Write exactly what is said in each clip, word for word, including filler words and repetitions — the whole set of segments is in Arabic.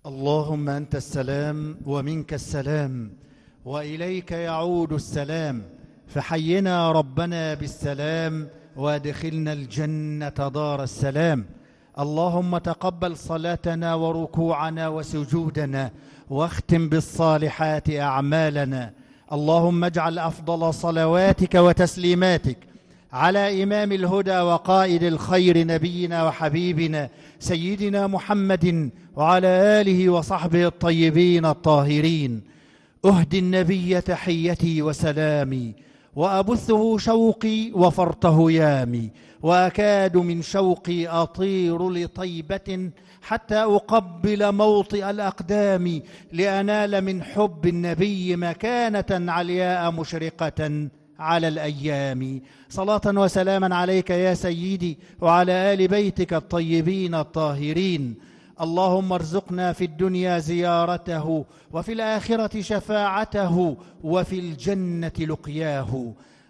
اللهم أنت السلام ومنك السلام وإليك يعود السلام، فحينا ربنا بالسلام وادخلنا الجنة دار السلام. اللهم تقبل صلاتنا وركوعنا وسجودنا، واختم بالصالحات أعمالنا. اللهم اجعل أفضل صلواتك وتسليماتك على إمام الهدى وقائد الخير نبينا وحبيبنا سيدنا محمد وعلى آله وصحبه الطيبين الطاهرين. أهدي النبي تحيتي وسلامي، وأبثه شوقي وفرطه يامي، وأكاد من شوقي أطير لطيبة حتى أقبل موطئ الأقدام، لأنال من حب النبي مكانة علياء مشرقة على الأيام. صلاة وسلاما عليك يا سيدي وعلى آل بيتك الطيبين الطاهرين. اللهم ارزقنا في الدنيا زيارته، وفي الآخرة شفاعته، وفي الجنة لقياه.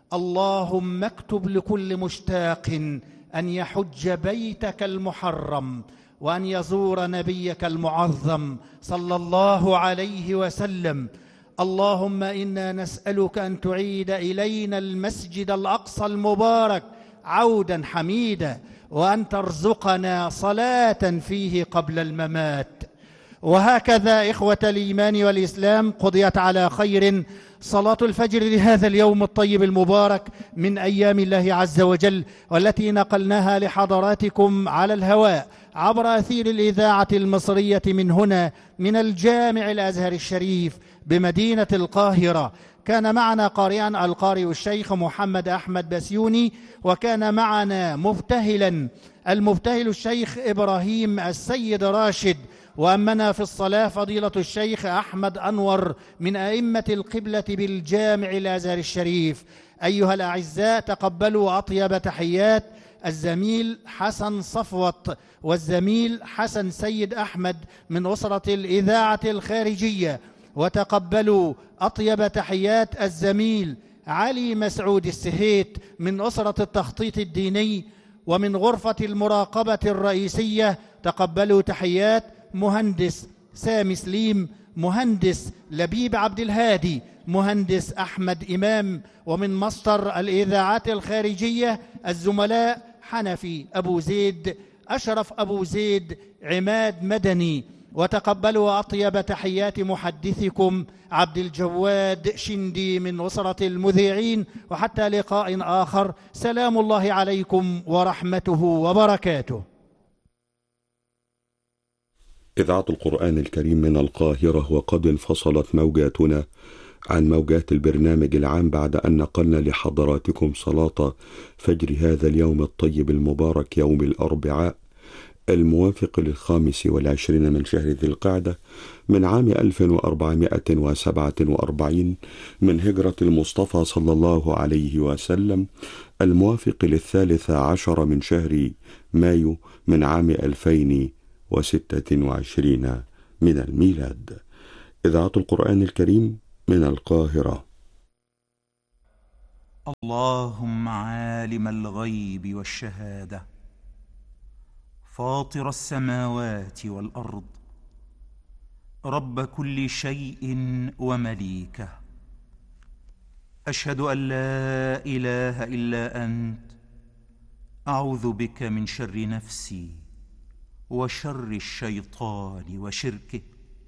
اللهم اكتب لكل مشتاق أن يحج بيتك المحرم، وأن يزور نبيك المعظم صلى الله عليه وسلم. اللهم إنا نسألك أن تعيد إلينا المسجد الأقصى المبارك عودا حميدا، وأن ترزقنا صلاة فيه قبل الممات. وهكذا إخوة الإيمان والإسلام قضيت على خير صلاة الفجر لهذا اليوم الطيب المبارك من أيام الله عز وجل، والتي نقلناها لحضراتكم على الهواء عبر أثير الإذاعة المصرية من هنا من الجامع الأزهر الشريف بمدينة القاهرة. كان معنا قارئا القارئ الشيخ محمد أحمد بسيوني، وكان معنا مبتهلا المبتهل الشيخ إبراهيم السيد راشد، وأمنا في الصلاة فضيلة الشيخ أحمد أنور من أئمة القبلة بالجامع الأزهر الشريف. أيها الأعزاء، تقبلوا أطيب تحيات الزميل حسن صفوت والزميل حسن سيد أحمد من أسرة الإذاعة الخارجية، وتقبلوا أطيب تحيات الزميل علي مسعود السهيت من أسرة التخطيط الديني ومن غرفة المراقبة الرئيسية. تقبلوا تحيات مهندس سامي سليم، مهندس لبيب عبد الهادي، مهندس أحمد إمام، ومن مصدر الإذاعات الخارجية الزملاء حنفي أبو زيد، أشرف أبو زيد، عماد مدني. وتقبلوا أطيب تحيات محدثكم عبد الجواد شندي من أسرة المذيعين. وحتى لقاء آخر، سلام الله عليكم ورحمته وبركاته. إذاعة القرآن الكريم من القاهرة، وقد انفصلت موجاتنا عن موجات البرنامج العام بعد أن نقلنا لحضراتكم صلاة فجر هذا اليوم الطيب المبارك، يوم الأربعاء الموافق للخامس والعشرين من شهر ذي القعدة من عام ألف وأربعمائة وسبعة وأربعين من هجرة المصطفى صلى الله عليه وسلم، الموافق للثالث عشر من شهر مايو من عام ألفين وستة وعشرين من الميلاد. إذاعة القرآن الكريم من القاهرة. اللهم عالم الغيب والشهادة، فاطر السماوات والأرض، رب كل شيء ومليكه، أشهد أن لا إله إلا أنت، أعوذ بك من شر نفسي وشر الشيطان وشركه.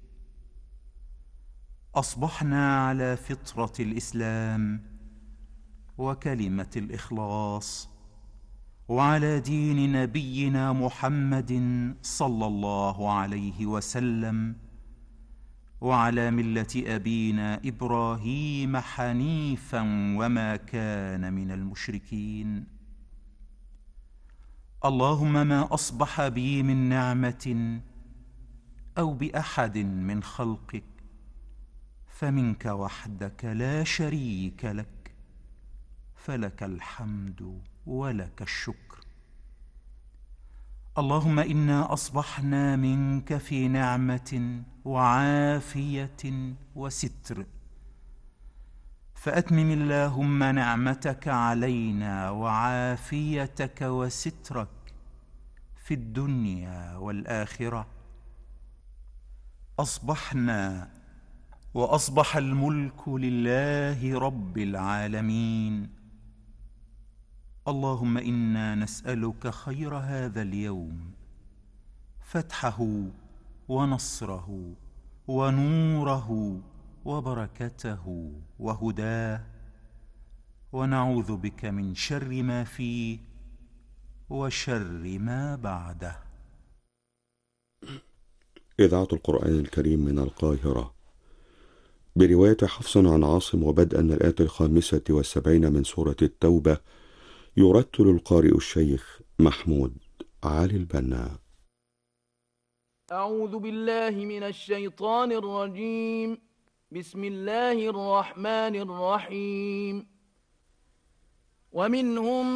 أصبحنا على فطرة الإسلام وكلمة الإخلاص، وعلى دين نبينا محمد صلى الله عليه وسلم، وعلى ملة أبينا إبراهيم حنيفا وما كان من المشركين. اللهم ما أصبح بي من نعمة أو بأحد من خلقك فمنك وحدك لا شريك لك، فلك الحمد ولك الشكر. اللهم إنا أصبحنا منك في نعمة وعافية وستر، فأتمم اللهم نعمتك علينا وعافيتك وسترك في الدنيا والآخرة. أصبحنا وأصبح الملك لله رب العالمين. اللهم إنا نسألك خير هذا اليوم، فتحه ونصره ونوره وبركته وهداه، ونعوذ بك من شر ما فيه وشر ما بعده. إذاعة القرآن الكريم من القاهرة برواية حفص عن عاصم، وبدءا من الآية الخامسة والسبعين من سورة التوبة، يرتل القارئ الشيخ محمود علي البنا. أعوذ بالله من الشيطان الرجيم. بسم الله الرحمن الرحيم. ومنهم